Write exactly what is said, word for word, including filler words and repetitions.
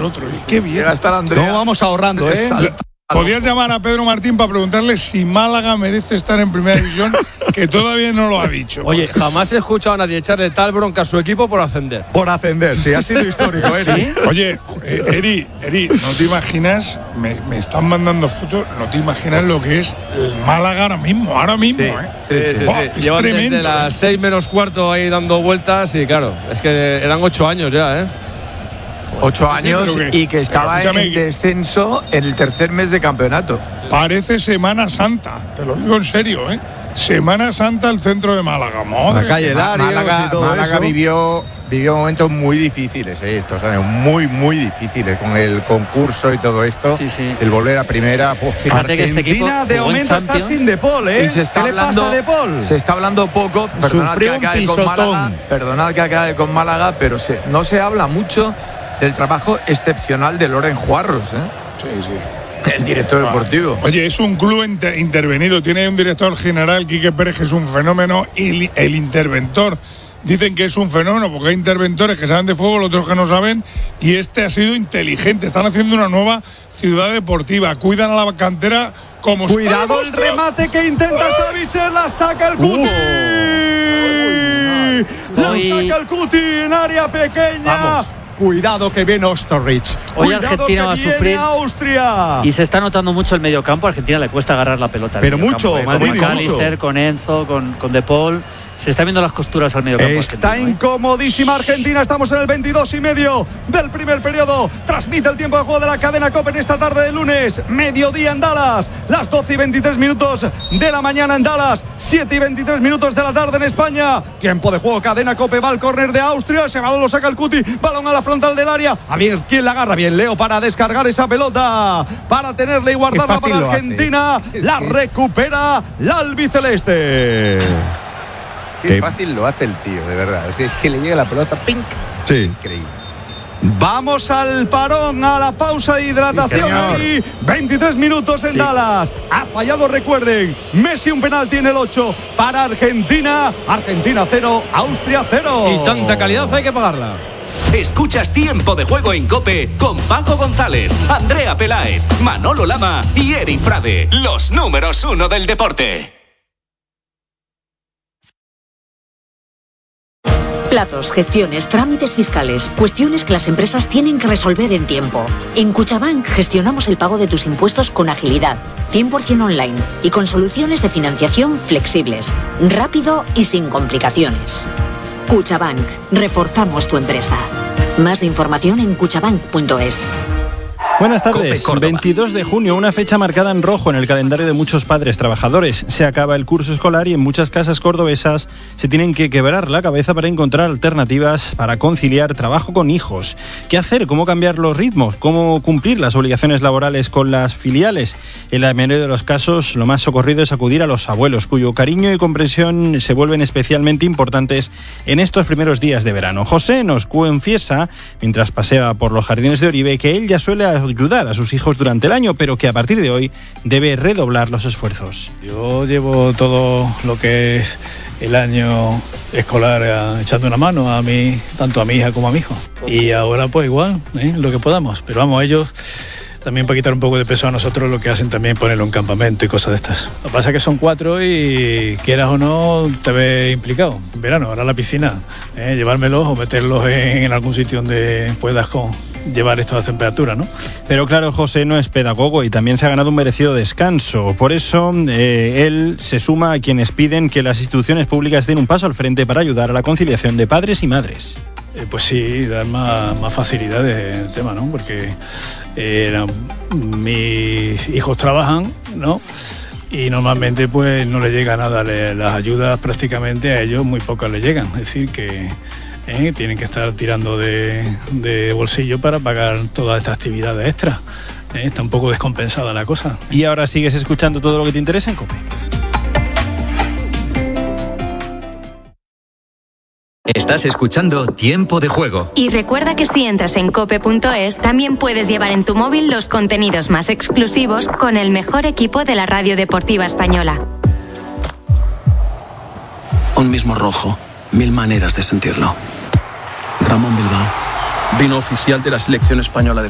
otro. Y qué bien. Hasta Andrea. ¿Cómo vamos ahorrando, eh? Podías llamar a Pedro Martín para preguntarle si Málaga merece estar en primera división, que todavía no lo ha dicho. Oye, jamás he escuchado a nadie echarle tal bronca a su equipo por ascender. Por ascender, sí, ha sido histórico, Eri. ¿Sí? Oye, eh, Eri, Eri, no te imaginas, me, me están mandando fotos, no te imaginas lo que es el Málaga ahora mismo, ahora mismo, sí, ¿eh? Sí, sí, sí. Buah, sí. es Llevan tremendo, desde las ¿eh? seis menos cuarto ahí dando vueltas y claro, es que eran ocho años ya, ¿eh? Ocho años sí, que, y que estaba en que, descenso en el tercer mes de campeonato. Parece Semana Santa, te lo digo en serio, ¿eh? Semana Santa el centro de Málaga. Madre la calle Larios Málaga, y todo Málaga eso. vivió, vivió momentos muy difíciles, ¿eh? estos años, muy, muy difíciles con el concurso y todo esto. Sí, sí. El volver a primera. Pues, Fíjate que este equipo Argentina de jugó en momento está Champions. sin De Paul, ¿eh? Y se está ¿Qué hablando, le pasa a De Paul? Se está hablando poco, perdonad que Sufrió un acabe con pisotón. Málaga, perdonad que acabe con Málaga, pero se, no se habla mucho del trabajo excepcional de Loren Juarros, ¿eh? Sí, sí. El director deportivo. Oye, es un club inter- intervenido, tiene un director general, Quique Pérez, que es un fenómeno, y el interventor dicen que es un fenómeno, porque hay interventores que saben de fútbol, otros que no saben, y este ha sido inteligente. Están haciendo una nueva ciudad deportiva, cuidan a la cantera como... Cuidado el remate que intenta Savic, la saca el Cuti. La Hoy- saca el Cuti en área pequeña. Vamos. Cuidado que viene Osterrich. Hoy Cuidado Argentina que va a viene sufrir. Austria. Y se está notando mucho el mediocampo. A Argentina le cuesta agarrar la pelota. al Pero mediocampo, mucho, eh, Maldini, con McAllister, mucho. con Enzo, con, con De Paul. Se está viendo las costuras al mediocampo. Está argentino, ¿eh? incomodísima Argentina. Estamos en el veintidós y medio del primer periodo. Transmite el tiempo de juego de la cadena COPE en esta tarde de lunes. Mediodía en Dallas. Las doce y veintitrés minutos de la mañana en Dallas. siete y veintitrés minutos de la tarde en España. Tiempo de juego. Cadena COPE. Va al córner de Austria. Ese balón lo saca el Cuti. Balón a la frontal del área. A ver quién la agarra bien. Leo para descargar esa pelota. Para tenerla y guardarla para Argentina. La recupera la albiceleste. Qué Qué- fácil lo hace el tío, de verdad. O sea, es que le llega la pelota, ¡pink! Sí. Increíble. Vamos al parón, a la pausa de hidratación. Sí, y veintitrés minutos en Sí. Dallas. Ha fallado, recuerden. Messi un penalti en el ocho para Argentina. Argentina cero, Austria cero. Y tanta calidad hay que pagarla. Escuchas Tiempo de Juego en COPE con Paco González, Andrea Peláez, Manolo Lama y Eri Frade, los números uno del deporte. Plazos, gestiones, trámites fiscales, cuestiones que las empresas tienen que resolver en tiempo. En Cuchabank gestionamos el pago de tus impuestos con agilidad, cien por ciento online y con soluciones de financiación flexibles, rápido y sin complicaciones. Cuchabank, reforzamos tu empresa. Más información en cuchabank punto es. Buenas tardes. Cope Córdoba. veintidós de junio, una fecha marcada en rojo en el calendario de muchos padres trabajadores. Se acaba el curso escolar y en muchas casas cordobesas se tienen que quebrar la cabeza para encontrar alternativas para conciliar trabajo con hijos. ¿Qué hacer? ¿Cómo cambiar los ritmos? ¿Cómo cumplir las obligaciones laborales con las filiales? En la mayoría de los casos, lo más socorrido es acudir a los abuelos, cuyo cariño y comprensión se vuelven especialmente importantes en estos primeros días de verano. José nos confiesa, mientras pasea por los jardines de Oribe, que él ya suele ayudar a sus hijos durante el año, pero que a partir de hoy debe redoblar los esfuerzos. Yo llevo todo lo que es el año escolar eh, echando una mano a mí, tanto a mi hija como a mi hijo. Y ahora pues igual, ¿eh? lo que podamos. Pero vamos, ellos también para quitar un poco de peso a nosotros lo que hacen también ponerlo en campamento y cosas de estas. Lo que pasa es que son cuatro y quieras o no te ves implicado. En verano, ahora la piscina, ¿eh? llevármelos o meterlos en, en algún sitio donde puedas con, llevar esto a temperatura, ¿no? Pero claro, José no es pedagogo y también se ha ganado un merecido descanso. Por eso eh, él se suma a quienes piden que las instituciones públicas den un paso al frente para ayudar a la conciliación de padres y madres. Eh, pues sí, dar más, más facilidad del tema, ¿no? Porque eh, mis hijos trabajan, ¿no? Y normalmente pues no les llega nada, le, las ayudas prácticamente a ellos muy pocas les llegan. Es decir, que eh, tienen que estar tirando de, de bolsillo para pagar todas estas actividades extras. Eh, está un poco descompensada la cosa. Y ahora sigues escuchando todo lo que te interesa en COPE. Estás escuchando Tiempo de Juego. Y recuerda que si entras en cope punto es, también puedes llevar en tu móvil los contenidos más exclusivos con el mejor equipo de la radio deportiva española. Un mismo rojo, mil maneras de sentirlo. Ramón Bilbao, vino oficial de la selección española de